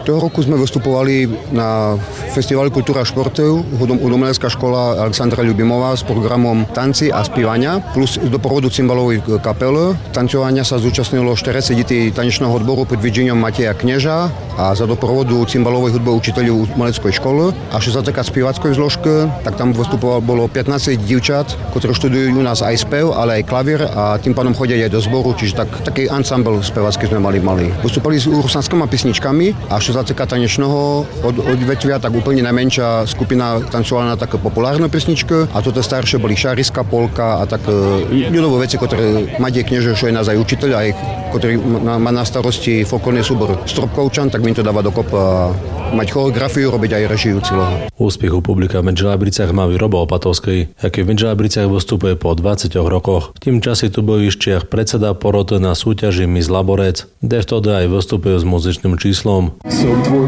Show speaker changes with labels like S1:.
S1: Toho roku sme vystupovali na Festivali kultúra a športov, Umelecká škola Alexandra Ľubimova s programom tanci a spívania, plus doprovodu cymbalovej kapely. Tancovania sa zúčastnilo 40 detí tanečného odboru pod vedením Mateja Kneža a za doprovodu cymbalovej hudby učiteľov umeleckej školy. A čo sa týka spievackej zložky, tak tam vystupovalo bolo 15 dievčat, ktorí študujú u nás aj spev, ale aj klavír a tým pádom chodia aj do zboru, čiže taký ensemble spevacký sme mali. Vystúpali s rusanskými pesničkami a čo sa týka tanečného odvetvia, tak úplne najmenšia skupina tancovala na také populárne pesničky a toto staršie boli šariska, polka a tak ľudové veci, ktoré Matej Kneža, čo je nás aj učiteľ, aj ktorý má na starosti folklórny súbor Stropkovčan, tak mi to dáva dokop mať choreografiu, robiť aj režiu celého.
S2: Úspech u publika v Medželabriciach má Robo Opatovský, aký v Medželabriciach vystupuje po 20 rokoch. V tým čase tu bojiščiach predseda poroty na súťaži Miss Laborec, kde vtedy aj vystupuje s muzičným číslom.